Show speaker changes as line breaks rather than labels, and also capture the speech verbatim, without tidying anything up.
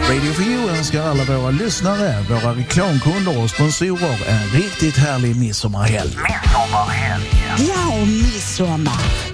Radio for You önskar alla våra lyssnare, våra reklamkunder och sponsorer en riktigt härlig midsommarhelg.
Midsommarhelg.
Ja, och midsommar.